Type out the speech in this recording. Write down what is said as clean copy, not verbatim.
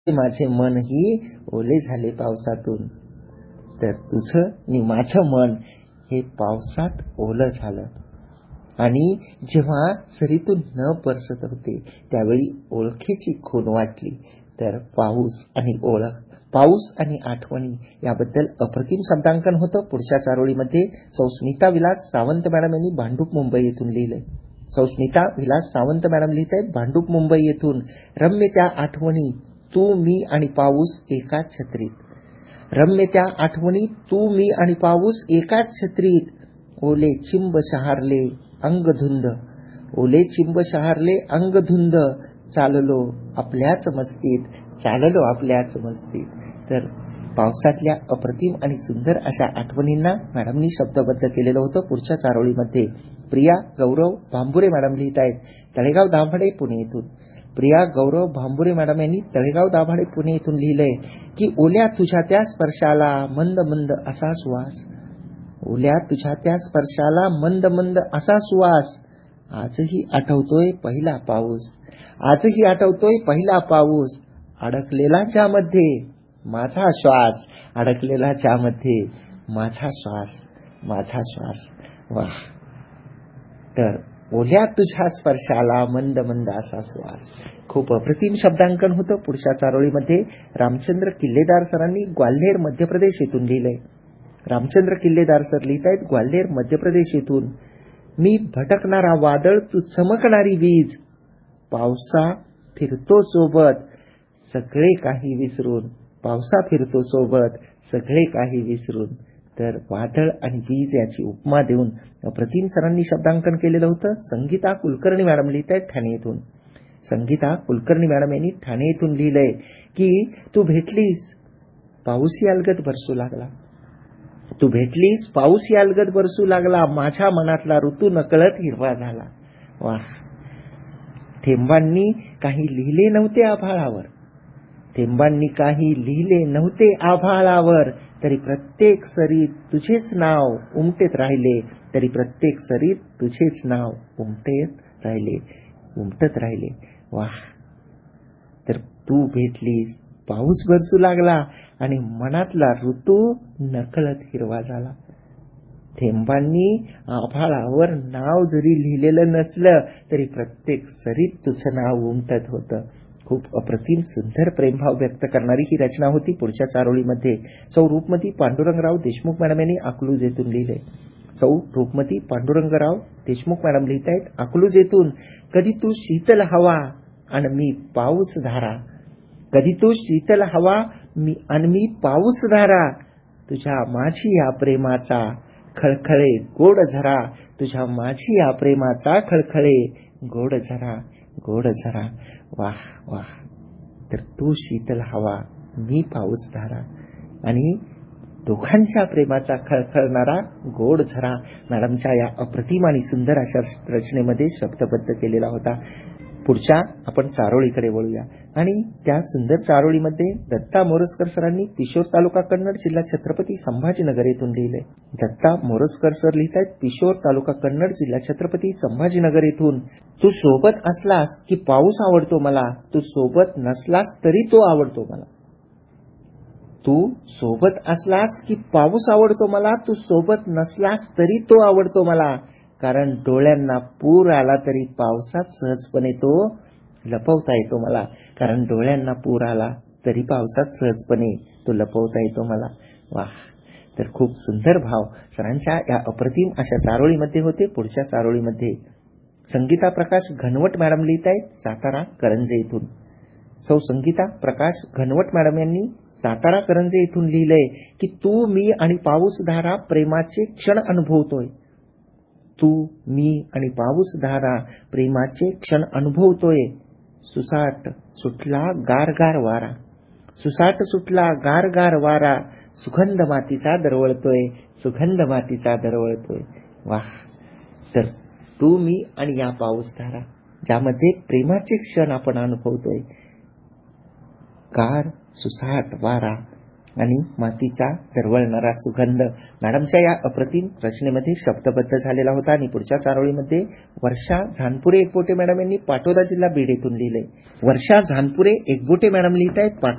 माझे मनही ओले झाले पावसातून. तर तुझं आणि माझं मन हे पावसात ओलं झालं. आणि जेव्हा सरीतून न बरसत होते त्यावेळी ओळखीची खूण वाटली. तर पाऊस आणि ओळख, पाऊस आणि आठवणी याबद्दल अप्रतिम शब्दांकन होतं. पुढच्या चारोळीमध्ये स्मिता विलास सावंत मॅडम यांनी भांडूप मुंबई येथून लिहिलंय. स्मिता विलास सावंत मॅडम लिहित आहेत भांडूप मुंबई येथून. रम्य त्या आठवणी तू मी आणि पाऊस एकाच छत्रीत. रम्य त्या आठवणी तू मी आणि पाऊस एकाच छत्रीत. ओले चिंब शहारले अंगधुंद. ओले चिंब शहारले अंगधुंद. चाललो आपल्याच मस्तीत. चाललो आपल्याच मस्तीत. तर पावसातल्या अप्रतिम आणि सुंदर अशा आठवणींना मॅडमनी शब्दबद्ध केलेलं होतं. पुढच्या चारोळीमध्ये प्रिया गौरव भांबुरे मॅडम लिहित आहेत तळेगाव दाभाडे पुणे येथून. प्रिया गौरव भांबुरे मॅडम यांनी तळेगाव दाभाडे पुणे येथून लिहिलंय की ओल्या तुझ्या त्या स्पर्शाला मंद मंद असा सुवास. ओल्या तुझ्या त्या स्पर्शाला मंद मंद असा सुवास. आजही आठवतोय पहिला पाऊस. आजही आठवतोय पहिला पाऊस. अडकलेला ज्यामध्ये माझा श्वास. अडकलेला ज्यामध्ये माझा श्वास. माझा श्वास. वाह. तर ओल्या तुझ्या स्पर्शाला मंद मंद असा श्वास. खूप अप्रतिम शब्दांकन होतं. पुढच्या चारोळीमध्ये रामचंद्र किल्लेदार सरांनी ग्वाल्हेर मध्य प्रदेश येथून लिहिलंय. रामचंद्र किल्लेदार सर लिहित आहेत ग्वाल्हेर मध्य प्रदेश येथून. मी भटकणारा वादळ तू चमकणारी वीज. पावसा फिरतो सोबत सगळे काही विसरून. पावसा फिरतो सोबत सगळे काही विसरून. तर वादळ आणि वीज याची उपमा देऊन अप्रतिम सरांनी शब्दांकन केलेलं होतं. संगीता कुलकर्णी मॅडम लिहित आहेत ठाणे येथून. संगीता कुलकर्णी मॅडम यांनी ठाणे येथून लिहिलंय की तू भेटलीस पाऊस अलगद बरसू लागला. तू भेटलीस पाऊस अलगद बरसू लागला. माझ्या मनातला ऋतू नकळत हिरवा झाला. वाह. थेंबांनी काही लिहिले नव्हते आभाळावर. थेंबांनी काही लिहिले नव्हते आभाळावर. तरी प्रत्येक सरीत तुझेच नाव उमटत राहिले. तरी प्रत्येक सरीत तुझेच नाव उमटत राहिले. उमटत राहिले. वाह. तर तू भेटलीस पाऊस बरसू लागला आणि मनातला ऋतू नकळत हिरवा झाला. थेंबांनी आभाळावर नाव जरी लिहिलेलं नसलं तरी प्रत्येक सरीत तुझं नाव उमटत होतं. खूप अप्रतिम सुंदर प्रेमभाव व्यक्त करणारी ही रचना होती. पुढच्या चारोळीमध्ये सौ रूपमती पांडुरंगराव देशमुख मॅडम यांनी अकलूज येथून लिहिले. सौ रूपमती पांडुरंगराव देशमुख मॅडम लिहित आहेत अकलूज येथून. कधी तू शीतल हवा आणि मी पाऊस धारा. कधी तू शीतल हवा आणि मी पाऊस धारा. तुझ्या माझी या प्रेमाचा खळखळे गोड झरा. तुझ्या माझी या प्रेमाचा खळखळे गोड झरा. गोड झरा. वाह वाह. तर तू शीतल हवा मी पाऊस धारा आणि दोघांच्या प्रेमाचा खळखळणारा गोड झरा मॅडमच्या या अप्रतिम आणि सुंदर अशा रचनेमध्ये शब्दबद्ध केलेला होता. पुढच्या आपण चारोळीकडे वळूया आणि त्या सुंदर चारोळीमध्ये दत्ता मोरजकर सरांनी पिशोर तालुका कन्नड जिल्हा छत्रपती संभाजीनगर येथून लिहिले. दत्ता मोरजकर सर लिहित आहेत पिशोर तालुका कन्नड जिल्हा छत्रपती संभाजीनगर येथून. तू सोबत असलास की पाऊस आवडतो मला. तू सोबत नसलास तरी तो आवडतो मला. तू सोबत असलास की पाऊस आवडतो मला. तू सोबत नसलास तरी तो आवडतो मला. कारण डोळ्यांना पूर आला तरी पावसात सहजपणे तो लपवता येतो मला. कारण डोळ्यांना पूर आला तरी पावसात सहजपणे तो लपवता येतो मला. वाह. तर खूप सुंदर भाव सरांच्या या अप्रतिम अशा चारोळीमध्ये होते. पुढच्या चारोळीमध्ये संगीता प्रकाश घनवट मॅडम लिहित आहेत सातारा करंजे येथून. सौ संगीता प्रकाश घनवट मॅडम यांनी सातारा करंजे येथून लिहिलंय की तू मी आणि पाऊस धारा प्रेमाचे क्षण अनुभवतोय. तू मी आणि पाऊस धारा प्रेमाचे क्षण अनुभवतोय. सुसाट सुटला गारगार वारा. सुसाट सुटला गारगार वारा. सुगंध मातीचा दरवळतोय. सुगंध मातीचा दरवळतोय. वाह. तर तू मी आणि या पाऊस धारा ज्यामध्ये प्रेमाचे क्षण आपण अनुभवतोय. गार सुसाट वारा आणि मातीचा दरवळणारा सुगंध मॅडमच्या या अप्रतिम रचनेमध्ये शब्दबद्ध झालेला होता. आणि पुढच्या चारोळीमध्ये वर्षा झानपुरे एकबोटे मॅडम यांनी पाटोदा जिल्हा बीड येथून लिहिले. वर्षा झानपुरे एकबोटे मॅडम लिहित आहेत